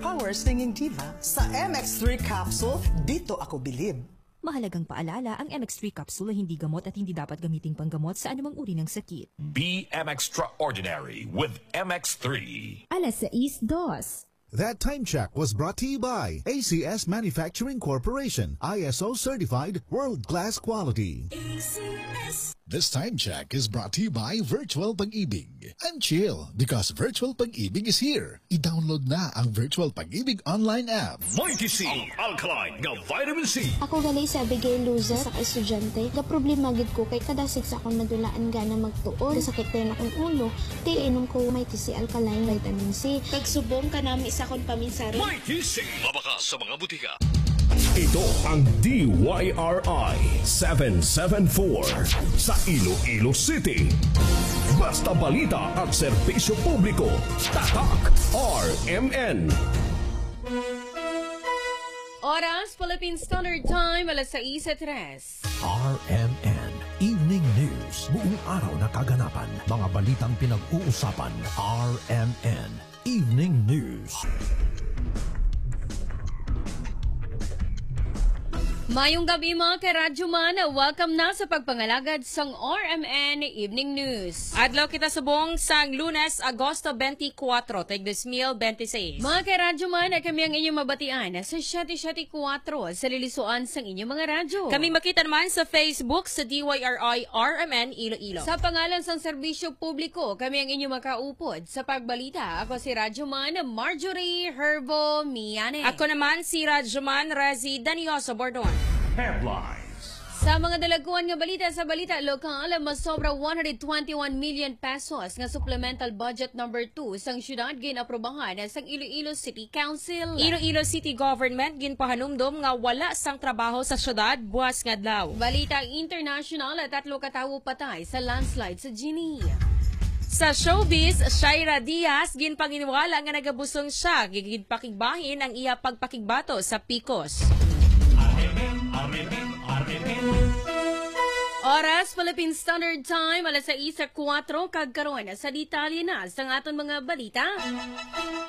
Power Singing Diva sa MX3 capsule, dito ako bilib. Mahalagang paalala, ang MX3 capsule ay hindi gamot at hindi dapat gamiting panggamot sa anumang uri ng sakit. Be extraordinary with MX3. Alas 6:02. That time check was brought to you by ACS Manufacturing Corporation, ISO certified world-class quality. ACS. This time check is brought to you by Virtual Pag-ibig. And chill, because Virtual Pag-ibig is here. I-download na ang Virtual Pag-ibig online app. Mighty C, ang alkaline nga vitamin C. Ako gali sa Abigail Luza sa estudyante. Ga problema gid ko kay kada sa akong madulaan gana magtuon. Sakit din akong ulo. Di inom ko may TC alkaline vitamin C. Kagsubong ka nami sa akong paminsari. Mighty C, mabaka sa mga butika. Ito ang DYRI 774 sa Iloilo City. Basta balita at serbisyo publiko. Tatak RMN. Oras, Philippine Standard Time, alas 6:03. RMN Evening News. Buong araw na kaganapan. Mga balitang pinag-uusapan. RMN Evening News. Mayong gabi mga karadyo man, welcome na sa pagpangalagad sang RMN Evening News. Adlaw kita subong sang Lunes, Agosto 24, tag 2026. Mga karadyo man, kami ang inyong mabatian sa 774 sa lilisuan sang inyong mga radyo. Kami makita naman sa Facebook sa DYRI RMN Iloilo. Sa pangalan sang serbisyo publiko, kami ang inyong makaupod sa pagbalita. Ako si Radyo Man, Marjorie Herbo Miane. Ako naman si Radyoman Razi Danioso Bordon. Headlines. Sa mga dalaguan nga balita sa balita lokal, mas sobra 121 million pesos nga supplemental budget number 2 sang syudad ginaprobahan sang Iloilo City Council. Iloilo City Government ginpahanumdom nga wala sang trabaho sa syudad buwas nga adlaw. Balita international, 3 katawo patay sa landslide sa Gini. Sa showbiz, Shaira Diaz ginpanginiwala nga nagabusong siya gigidpakigbahin ang iya pagpakigbato sa Picos. Oras, Philippine Standard Time, alas 6:04 kagkaroon sa detalye na sa aton mga balita.